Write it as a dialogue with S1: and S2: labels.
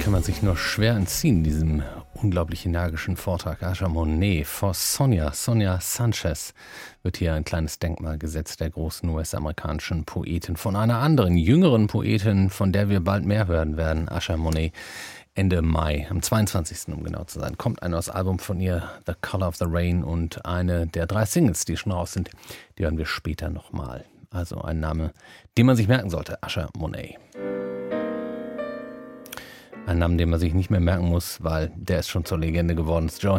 S1: kann man sich nur schwer entziehen, diesem unglaublich energischen Vortrag. Asha Monet vor Sonia Sanchez wird hier ein kleines Denkmal gesetzt, der großen US-amerikanischen Poetin, von einer anderen, jüngeren Poetin, von der wir bald mehr hören werden. Asha Monet, Ende Mai, am 22. um genau zu sein, kommt ein neues Album von ihr, The Color of the Rain, und eine der 3 Singles, die schon raus sind, die hören wir später nochmal. Also ein Name, den man sich merken sollte, Asha Monet. Ein Name, den man sich nicht mehr merken muss, weil der ist schon zur Legende geworden, ist Joe